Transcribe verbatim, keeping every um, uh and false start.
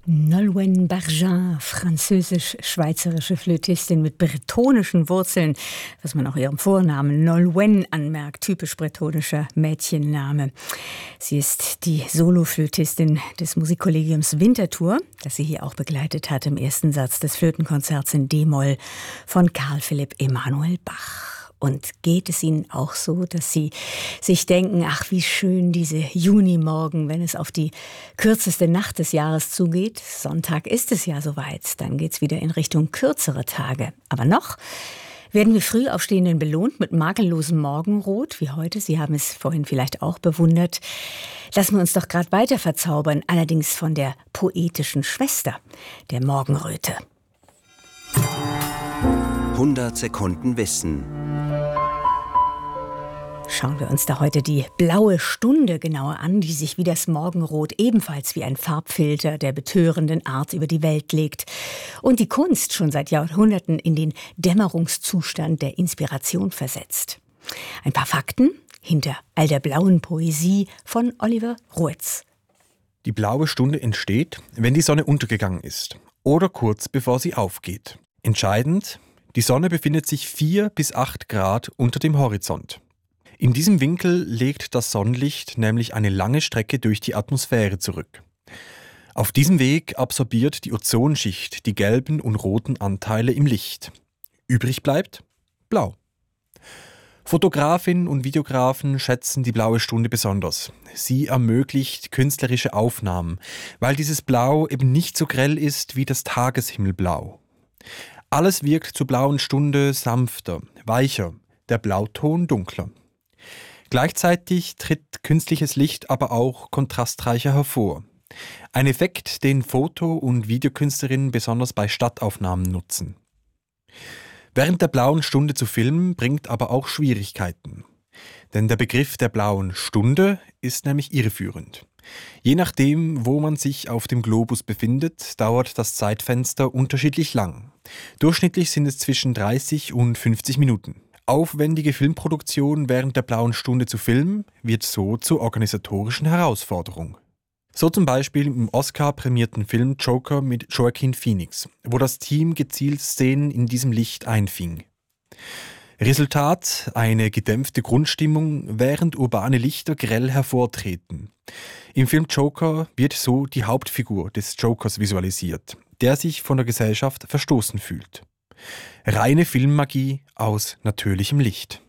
Nolwenn Bergin, französisch-schweizerische Flötistin mit bretonischen Wurzeln, was man auch ihrem Vornamen Nolwenn anmerkt, typisch bretonischer Mädchenname. Sie ist die Soloflötistin des Musikkollegiums Winterthur, das sie hier auch begleitet hat im ersten Satz des Flötenkonzerts in D-Moll von Carl Philipp Emanuel Bach. Und geht es Ihnen auch so, dass Sie sich denken, ach, wie schön diese Junimorgen, wenn es auf die kürzeste Nacht des Jahres zugeht? Sonntag ist es ja soweit, dann geht's wieder in Richtung kürzere Tage. Aber noch werden wir Frühaufstehenden belohnt mit makellosem Morgenrot, wie heute. Sie haben es vorhin vielleicht auch bewundert. Lassen wir uns doch gerade weiter verzaubern, allerdings von der poetischen Schwester der Morgenröte. hundert Sekunden Wissen. Schauen wir uns da heute die blaue Stunde genauer an, die sich wie das Morgenrot ebenfalls wie ein Farbfilter der betörenden Art über die Welt legt und die Kunst schon seit Jahrhunderten in den Dämmerungszustand der Inspiration versetzt. Ein paar Fakten hinter all der blauen Poesie von Oliver Ruetz. Die blaue Stunde entsteht, wenn die Sonne untergegangen ist oder kurz bevor sie aufgeht. Entscheidend: Die Sonne befindet sich vier bis acht Grad unter dem Horizont. In diesem Winkel legt das Sonnenlicht nämlich eine lange Strecke durch die Atmosphäre zurück. Auf diesem Weg absorbiert die Ozonschicht die gelben und roten Anteile im Licht. Übrig bleibt blau. Fotografinnen und Videografen schätzen die blaue Stunde besonders. Sie ermöglicht künstlerische Aufnahmen, weil dieses Blau eben nicht so grell ist wie das Tageshimmelblau. Alles wirkt zur blauen Stunde sanfter, weicher, der Blauton dunkler. Gleichzeitig tritt künstliches Licht aber auch kontrastreicher hervor. Ein Effekt, den Foto- und Videokünstlerinnen besonders bei Stadtaufnahmen nutzen. Während der blauen Stunde zu filmen, bringt aber auch Schwierigkeiten. Denn der Begriff der blauen Stunde ist nämlich irreführend. Je nachdem, wo man sich auf dem Globus befindet, dauert das Zeitfenster unterschiedlich lang. Durchschnittlich sind es zwischen dreißig und fünfzig Minuten. Aufwendige Filmproduktion während der blauen Stunde zu filmen, wird so zur organisatorischen Herausforderung. So zum Beispiel im Oscar-prämierten Film Joker mit Joaquin Phoenix, wo das Team gezielt Szenen in diesem Licht einfing. Resultat: eine gedämpfte Grundstimmung, während urbane Lichter grell hervortreten. Im Film Joker wird so die Hauptfigur des Jokers visualisiert, der sich von der Gesellschaft verstoßen fühlt. Reine Filmmagie aus natürlichem Licht.